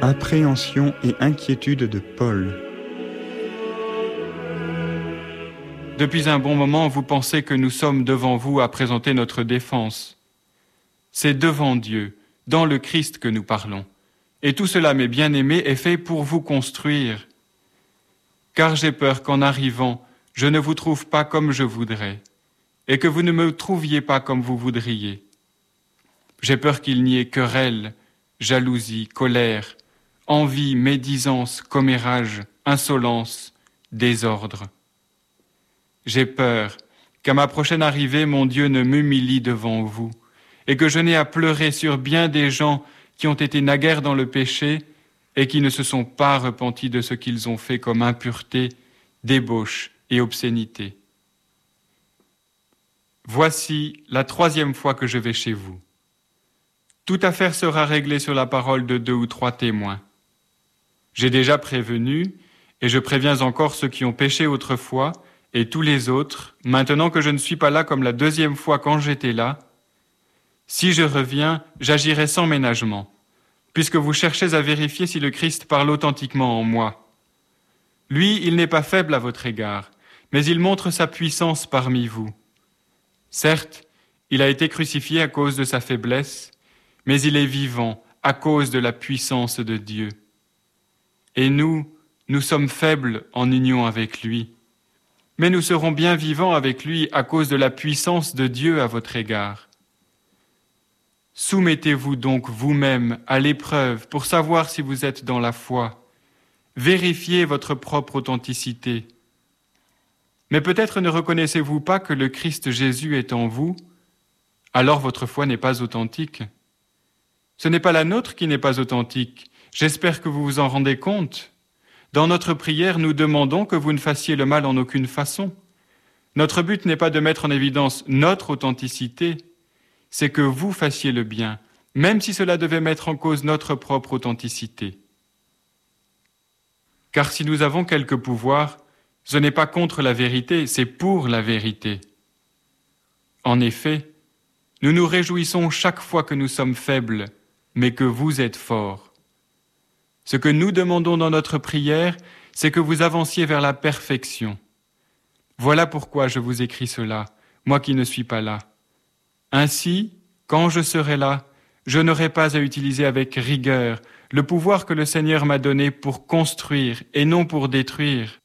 Appréhension et inquiétude de Paul. Depuis un bon moment, vous pensez que nous sommes devant vous à présenter notre défense. C'est devant Dieu, dans le Christ que nous parlons. Et tout cela, mes bien-aimés, est fait pour vous construire. Car j'ai peur qu'en arrivant, je ne vous trouve pas comme je voudrais, et que vous ne me trouviez pas comme vous voudriez. J'ai peur qu'il n'y ait querelle, jalousie, colère, envie, médisance, commérage, insolence, désordre. J'ai peur qu'à ma prochaine arrivée, mon Dieu ne m'humilie devant vous, et que je n'ai à pleurer sur bien des gens qui ont été naguère dans le péché et qui ne se sont pas repentis de ce qu'ils ont fait comme impureté, débauche et obscénité. Voici la 3e fois que je vais chez vous. Toute affaire sera réglée sur la parole de 2 ou 3 témoins. J'ai déjà prévenu, et je préviens encore ceux qui ont péché autrefois, et tous les autres, maintenant que je ne suis pas là comme la 2e fois quand j'étais là. Si je reviens, j'agirai sans ménagement, puisque vous cherchez à vérifier si le Christ parle authentiquement en moi. Lui, il n'est pas faible à votre égard, mais il montre sa puissance parmi vous. Certes, il a été crucifié à cause de sa faiblesse, mais il est vivant à cause de la puissance de Dieu. Et nous sommes faibles en union avec lui, mais nous serons bien vivants avec lui à cause de la puissance de Dieu à votre égard. Soumettez-vous donc vous-même à l'épreuve pour savoir si vous êtes dans la foi. Vérifiez votre propre authenticité. Mais peut-être ne reconnaissez-vous pas que le Christ Jésus est en vous, alors votre foi n'est pas authentique. Ce n'est pas la nôtre qui n'est pas authentique. J'espère que vous vous en rendez compte. Dans notre prière, nous demandons que vous ne fassiez le mal en aucune façon. Notre but n'est pas de mettre en évidence notre authenticité, c'est que vous fassiez le bien, même si cela devait mettre en cause notre propre authenticité. Car si nous avons quelque pouvoir, ce n'est pas contre la vérité, c'est pour la vérité. En effet, nous nous réjouissons chaque fois que nous sommes faibles, mais que vous êtes forts. Ce que nous demandons dans notre prière, c'est que vous avanciez vers la perfection. Voilà pourquoi je vous écris cela, moi qui ne suis pas là. Ainsi, quand je serai là, je n'aurai pas à utiliser avec rigueur le pouvoir que le Seigneur m'a donné pour construire et non pour détruire.